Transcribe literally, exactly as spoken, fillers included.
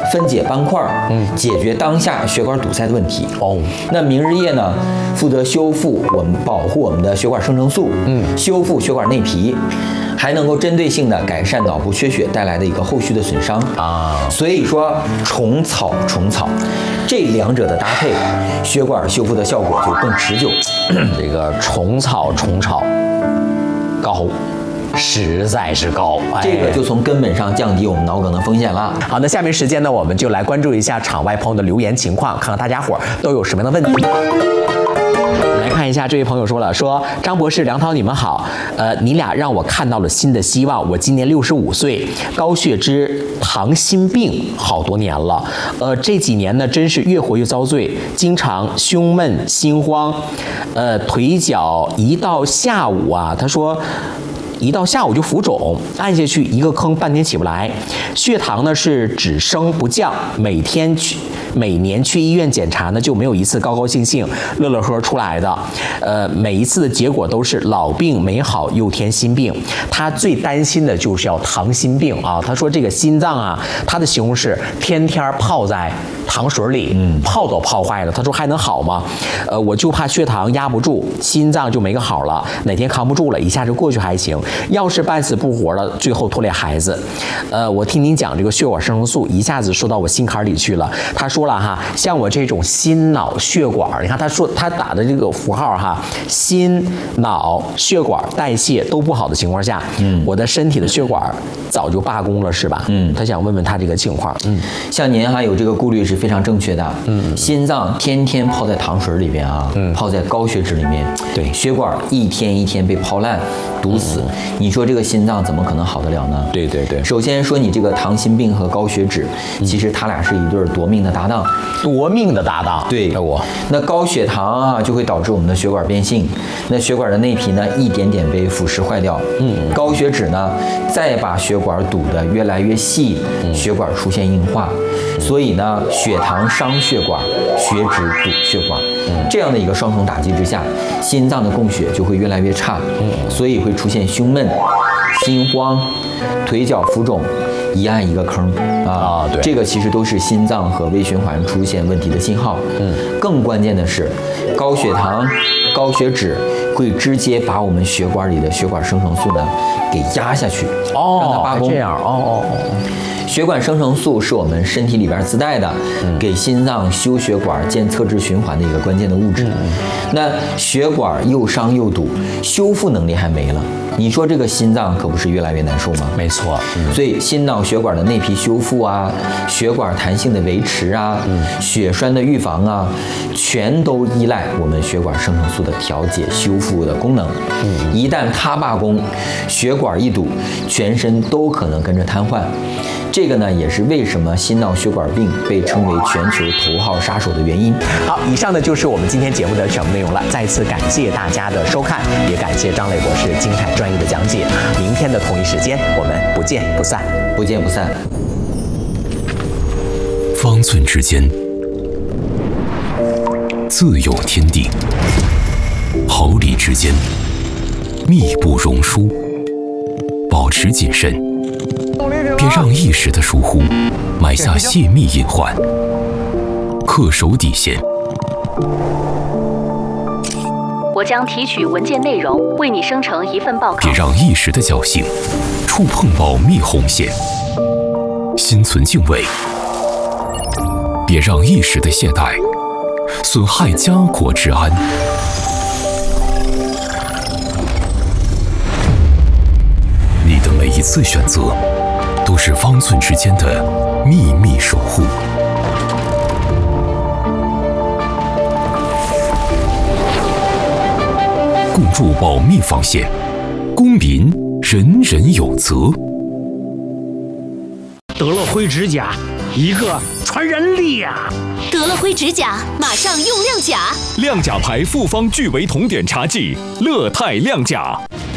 分解斑块，嗯，解决当下血管堵塞的问题。 哦， 那明日叶呢，负责修复我们保护我们的血管生成素，嗯，修复血管内皮，还能够针对性的改善脑部缺血带来的一个后续的损伤啊。所以说虫草虫草这两者的搭配，血管修复的效果就更持久。 这个虫草虫草高。实在是高， 这个就从根本上降低我们脑梗的风险了。 好，那下面时间呢，我们就来关注一下场外朋友的留言情况，看看大家伙都有什么样的问题。来看一下，这位朋友说了，说张博士、梁涛，你们好，呃，你俩让我看到了新的希望。我今年六十五岁，高血脂、糖心病好多年了，呃，这几年呢，真是越活越遭罪，经常胸闷、心慌，呃，腿脚一到下午啊，他说。一到下午就浮肿，按下去一个坑，半天起不来。血糖呢是只升不降，每天去每年去医院检查呢就没有一次高高兴兴、乐乐呵出来的。呃，每一次的结果都是老病没好又添新病。他最担心的就是要糖心病啊。他说这个心脏啊，他的形容是天天泡在糖水里，嗯，泡都泡坏了。他说还能好吗？呃，我就怕血糖压不住，心脏就没个好了，哪天扛不住了，一下就过去还行。要是半死不活了，最后拖累孩子。呃，我听您讲这个血管生成素，一下子说到我心坎里去了。他说了哈，像我这种心脑血管，你看他说他打的这个符号哈，心脑血管代谢都不好的情况下，嗯，我的身体的血管早就罢工了，是吧？嗯，他想问问他这个情况。嗯， 像您哈有这个顾虑是非常正确的。嗯，心脏天天泡在糖水里边啊，嗯，泡在高血脂里面，对，血管一天一天被泡烂、堵死。嗯，你说这个心脏怎么可能好得了呢？ 对对对。 首先说你这个糖心病和高血脂，其实他俩是一对夺命的搭档。 夺命的搭档。 对，我那高血糖啊，就会导致我们的血管变性，那血管的内皮呢，一点点被腐蚀坏掉。嗯，高血脂呢，再把血管堵得越来越细，血管出现硬化，所以呢，血糖伤血管，血脂堵血管。这样的一个双重打击之下，心脏的供血就会越来越差，所以会出现胸闷、心慌、腿脚浮肿，一按一个坑啊。对，这个其实都是心脏和微循环出现问题的信号。嗯，更关键的是，高血糖、高血脂会直接把我们血管里的血管生成素呢给压下去， 哦， 让它罢工。 这样，哦哦哦。 血管生成素是我们身体里边自带的，给心脏修血管、监测制循环的一个关键的物质。那血管又伤又堵，修复能力还没了，你说这个心脏可不是越来越难受吗？ 没错。嗯， 所以心脑血管的内皮修复啊，血管弹性的维持啊，嗯，血栓的预防啊，全都依赖我们血管生成素的调节修复的功能。嗯，一旦它罢工，血管一堵，全身都可能跟着瘫痪。这个呢，也是为什么心脑血管病被称为全球头号杀手的原因。 好，以上呢就是我们今天节目的全部内容了。再次感谢大家的收看，也感谢张磊博士精彩专业的讲解。明天的同一时间，我们不见不散， 不见不散。 方寸之间，自有天地；毫厘之间，密不容疏。保持谨慎，别让一时的疏忽埋下泄密隐患，恪守底线。 我将提取文件内容，为你生成一份报告。 别让一时的侥幸触碰保密红线，心存敬畏。别让一时的懈怠损害家国治安。你的每一次选择，都是方寸之间的秘密守护。共筑保密防线，公民人人有责。 得了灰指甲，一个传染力呀！ 得了灰指甲，马上用亮甲。 亮甲牌复方聚维酮碘茶剂，乐泰亮甲。